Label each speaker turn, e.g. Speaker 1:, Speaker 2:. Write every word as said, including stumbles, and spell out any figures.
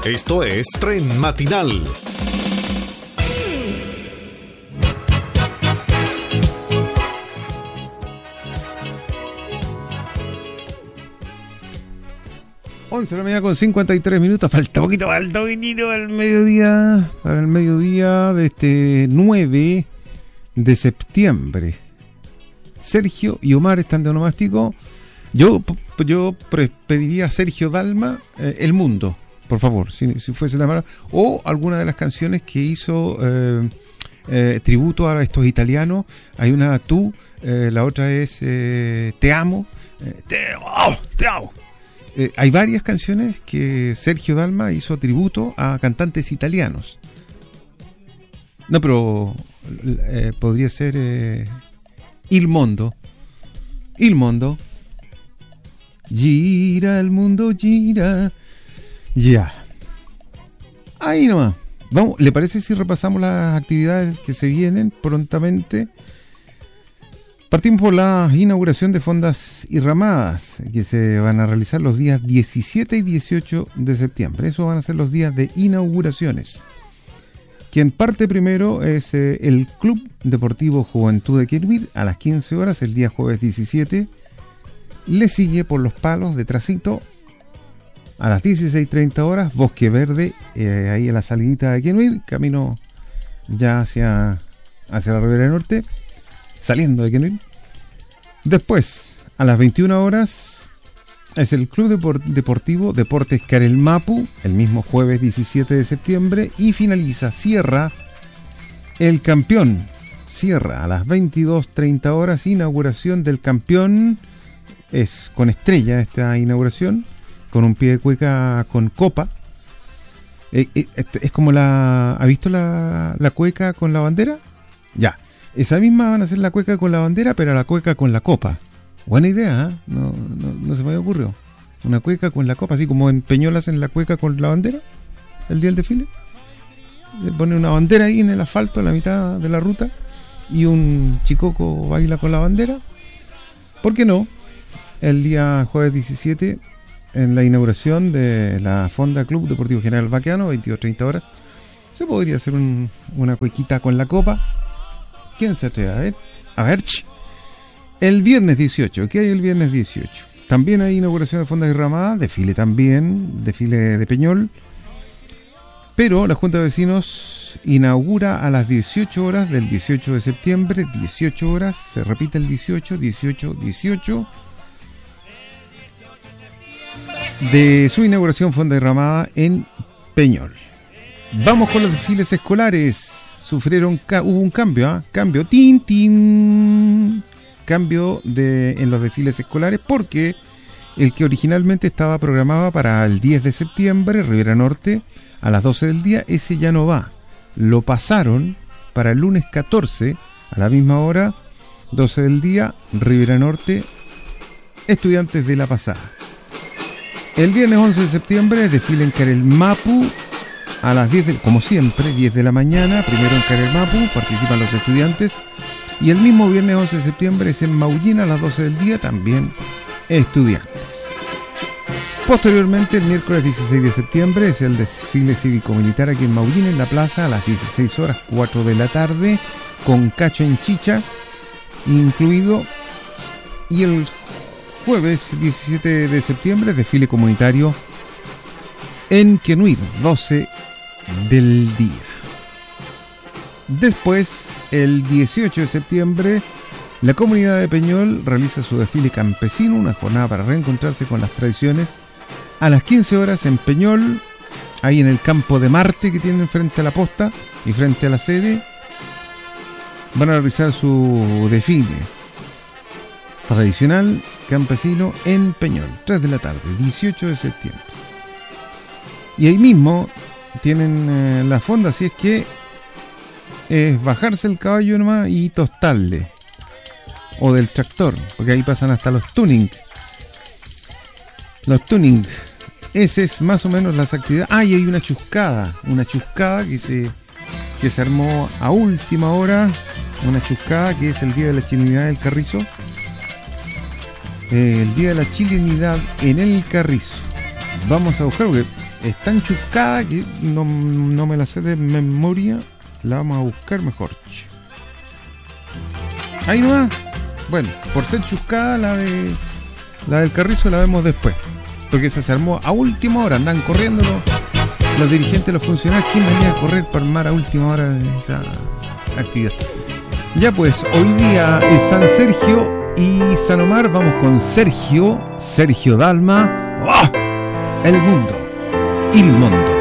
Speaker 1: Esto es Tren Matinal.
Speaker 2: once de la mañana con cincuenta y tres minutos. Falta poquito, falta poquitito al mediodía. Para el mediodía de este nueve de septiembre. Sergio y Omar están de onomástico. Yo, yo pediría a Sergio Dalma eh, El Mundo, por favor, si, si fuese la mano. O alguna de las canciones que hizo eh, eh, tributo a estos italianos. Hay una Tú, eh, la otra es eh, Te Amo. Eh, te amo, te amo. Eh, hay varias canciones que Sergio Dalma hizo tributo a cantantes italianos. No, pero eh, podría ser eh, Il Mondo. Il Mondo. Gira el mundo, gira. Ya. Ahí nomás. Vamos, ¿le parece si repasamos las actividades que se vienen prontamente? Partimos por la inauguración de fondas y ramadas que se van a realizar los días diecisiete y dieciocho de septiembre. Esos van a ser los días de inauguraciones. Quien parte primero es eh, el Club Deportivo Juventud de Quenuir a las quince horas el día jueves diecisiete. Le sigue por Los Palos de Tracito a las dieciséis treinta horas Bosque Verde, eh, ahí en la salidita de Quenuir, camino ya hacia, hacia la Ribera Norte. Saliendo de Quenuir. Después, a las veintiuna horas, es el Club Depor- Deportivo Deportes Carelmapu, el mismo jueves diecisiete de septiembre, y finaliza, cierra el Campeón. Cierra a las veintidós treinta horas, inauguración del Campeón. Es con estrella esta inauguración, con un pie de cueca con copa. Eh, eh, es como la... ¿Ha visto la, la cueca con la bandera? Ya. Esa misma van a hacer la cueca con la bandera, pero la cueca con la copa. Buena idea, ¿eh? No, no, no se me ocurrió. Una cueca con la copa, así como en Peñol hacen la cueca con la bandera, el día del desfile. Le ponen una bandera ahí en el asfalto, en la mitad de la ruta, y un chicoco baila con la bandera. ¿Por qué no? El día jueves diecisiete, en la inauguración de la Fonda Club Deportivo General Baqueano, veintidós treinta horas, se podría hacer un, una cuequita con la copa. ¿Quién se atreve? A ver, a ver. El viernes dieciocho, ¿qué hay el viernes dieciocho? También hay inauguración de fondas y ramadas, desfile también, desfile de Peñol. Pero la Junta de Vecinos inaugura a las dieciocho horas del dieciocho de septiembre, dieciocho horas, se repite el dieciocho, dieciocho, dieciocho. De su inauguración fonda y ramada en Peñol. Vamos con los desfiles escolares. Sufrieron, hubo un cambio, ¿eh? Cambio, tin, tin, cambio de, en los desfiles escolares, porque el que originalmente estaba programado para el diez de septiembre, Ribera Norte, a las doce del día, ese ya no va. Lo pasaron para el lunes catorce, a la misma hora, doce del día, Ribera Norte, Estudiantes de la Pasada. El viernes once de septiembre, desfile en Carelmapu, a las diez, de, como siempre, diez de la mañana, primero en Carelmapu, participan los estudiantes. Y el mismo viernes once de septiembre es en Maullín a las doce del día, también estudiantes. Posteriormente, el miércoles dieciséis de septiembre es el desfile cívico-militar aquí en Maullín, en la plaza, a las dieciséis horas, cuatro de la tarde, con cacho en chicha incluido. Y el jueves diecisiete de septiembre, desfile comunitario en Quenuir, doce del día. Después, el dieciocho de septiembre, la comunidad de Peñol realiza su desfile campesino, una jornada para reencontrarse con las tradiciones. A las quince horas en Peñol, ahí en el campo de Marte que tienen frente a la posta y frente a la sede, van a realizar su desfile tradicional campesino en Peñol, tres de la tarde, dieciocho de septiembre. Y ahí mismo tienen eh, la fonda, así es que es bajarse el caballo nomás y tostarle. O del tractor, porque ahí pasan hasta los tuning. Los tuning. Esa es más o menos las actividades. Ah, y hay una chuscada. Una chuscada que se, que se armó a última hora. Una chuscada que es el Día de la Chilenidad del Carrizo. Eh, el Día de la Chilenidad en el Carrizo. Vamos a buscar porque es tan chuscada que no, no me la sé de memoria. La vamos a buscar mejor. Ahí nomás. Bueno, por ser chuscada, la de la del Carrizo la vemos después. Porque esa se armó a última hora. Andan corriendo los, los dirigentes, los funcionarios. ¿Quién venía a correr para armar a última hora esa actividad? Ya pues, hoy día es San Sergio y San Omar. Vamos con Sergio, Sergio Dalma. ¡Oh! El mundo, il mondo.